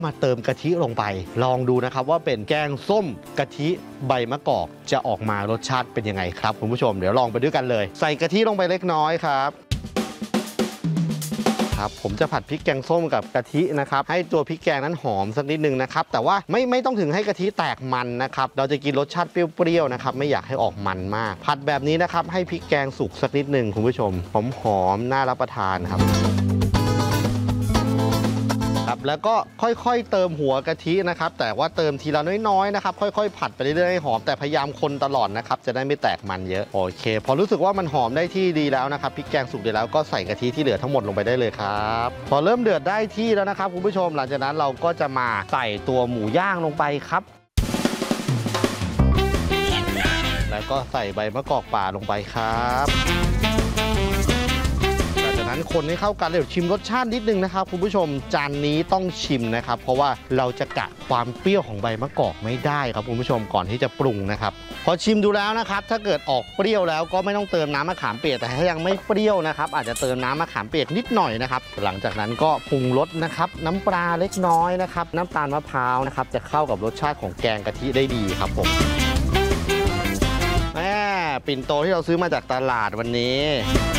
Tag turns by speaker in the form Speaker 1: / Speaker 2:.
Speaker 1: มาเติมกะทิลงไปลองดูนะครับว่าเป็นแกงส้มกะทิใบมะกอกจะออกมารสชาติเป็นยังไงครับคุณผู้ชมเดี๋ยวลองไปด้วยกันเลยใส่กะทิลงไปเล็กน้อยครับผมจะผัดพริกแกงส้มกับกะทินะครับให้ตัวพริกแกงนั้นหอมสักนิดนึงนะครับแต่ว่าไม่ต้องถึงให้กะทิแตกมันนะครับเราจะกินรสชาติเปรี้ยวๆนะครับไม่อยากให้ออกมันมากผัดแบบนี้นะครับให้พริกแกงสุกสักนิดนึงคุณผู้ชมหอมน่ารับประทานครับแล้วก็ค่อยๆเติมหัวกะทินะครับแต่ว่าเติมทีละน้อยๆนะครับค่อยๆผัดไปเรื่อยๆให้หอมแต่พยายามคนตลอดนะครับจะได้ไม่แตกมันเยอะโอเคพอรู้สึกว่ามันหอมได้ที่ดีแล้วนะครับพริกแกงสุกดีแล้วก็ใส่กะทิที่เหลือทั้งหมดลงไปได้เลยครับพอเริ่มเดือดได้ที่แล้วนะครับคุณผู้ชมหลังจากนั้นเราก็จะมาใส่ตัวหมูย่างลงไปครับแล้วก็ใส่ใบมะกอกป่าลงไปครับคนให้เข้ากันเดี๋ยวชิมรสชาตินิดนึงนะครับคุณผู้ชมจานนี้ต้องชิมนะครับเพราะว่าเราจะกะความเปรี้ยวของใบมะกอกไม่ได้ครับคุณผู้ชมก่อนที่จะปรุงนะครับพอชิมดูแล้วนะครับถ้าเกิดออกเปรี้ยวแล้วก็ไม่ต้องเติมน้ำมะขามเปียกแต่ถ้ายังไม่เปรี้ยวนะครับอาจจะเติมน้ำมะขามเปียกนิดหน่อยนะครับหลังจากนั้นก็ปรุงรสนะครับน้ำปลาเล็กน้อยนะครับน้ำตาลมะพร้าวนะครับจะเข้ากับรสชาติของแกงกะทิได้ดีครับผมปิ่นโตที่เราซื้อมาจากตลาดวันนี้